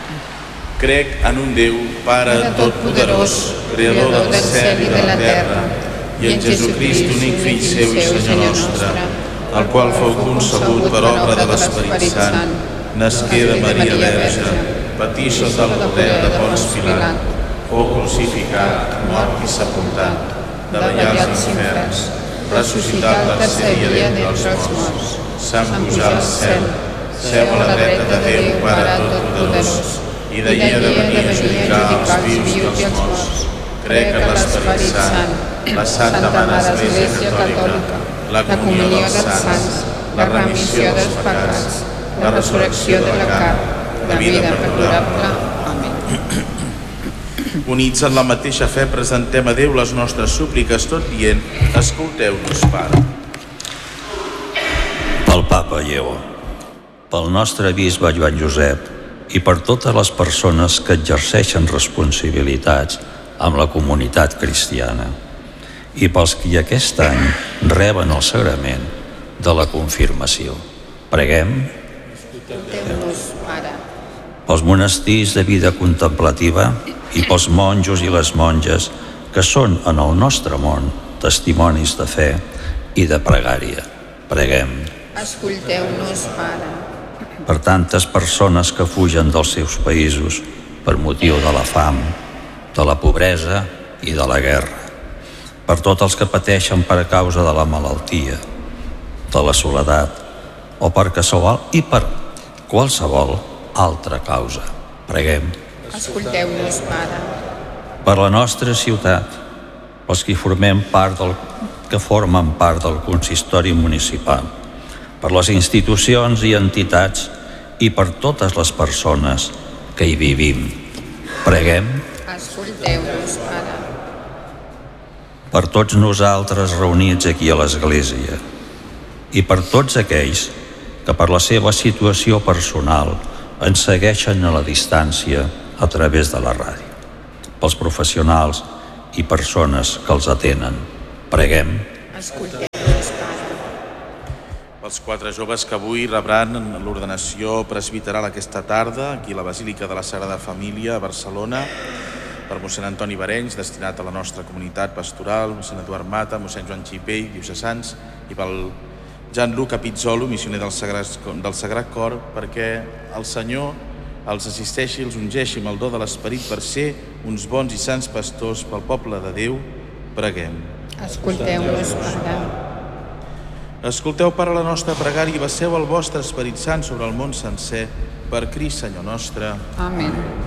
Crec en un Déu, Pare Totpoderós, Creador del cel i de la terra, i en Jesucrist, únic Fill seu i Senyor nostre, el qual fou concebut per obra de l'Esperit Sant, nasqué de Maria Verge, patí sota el poder de Ponç Pilat, fou crucificat, mort i sepultat, davallà als infers, ressuscitat el tercer dia d'entre els morts, se'n pujà al cel, seu a la dreta de Déu, Pare Totpoderós, i d'allí ha de venir a judicar els vius i els morts. Crec en l'Esperit Sant, la Santa Mare Església Catòlica, la comunió dels sants, la remissió dels pecats, la resurrecció de la carn, la vida perdurable. Amén. Units en la mateixa fe, presentem a Déu les nostres súpliques, tot dient: escolteu-nos, Pare. Pel Papa Lleó, pel nostre bisbe Joan Josep i per totes les persones que exerceixen responsabilitats amb la comunitat cristiana, i pels qui aquest any reben el sagrament de la confirmació. Preguem. Escolteu-nos, Pare. Pels monestirs de vida contemplativa i pels monjos i les monges que són en el nostre món testimonis de fe i de pregària. Preguem. Escolteu-nos, Pare. Per tantes persones que fugen dels seus països per motiu de la fam, de la pobresa i de la guerra, per tots els que pateixen per causa de la malaltia, de la soledat o per qualsevol altra causa. Preguem. Escolteu-nos, Pare. Per la nostra ciutat, pels que formen part del consistori municipal, per les institucions i entitats i per totes les persones que hi vivim. Preguem. Escolteu-nos, Pare. Per tots nosaltres reunits aquí a l'Església i per tots aquells que per la seva situació personal ens segueixen a la distància a través de la ràdio, pels professionals i persones que els atenen. Preguem. Escolteu-nos, Pare. Els 4 joves que avui rebran l'ordenació presbiteral aquesta tarda, aquí a la Basílica de la Sagrada Família a Barcelona, per mossèn Antoni Barenys, destinat a la nostra comunitat pastoral, mossèn Eduard Mata, mossèn Joan Xipell, diocesans, i pel Gianluca Pizzolo, missioner del Sagrat Cor, perquè el Senyor els assisteixi i els ungeixi amb el do de l'Esperit per ser uns bons i sants pastors pel poble de Déu. Preguem. Escolteu-nos, Pare. Escolteu, Pare, la nostra pregària i vesseu el vostre Esperit Sant sobre el món sencer, per Crist, Senyor nostre. Amén.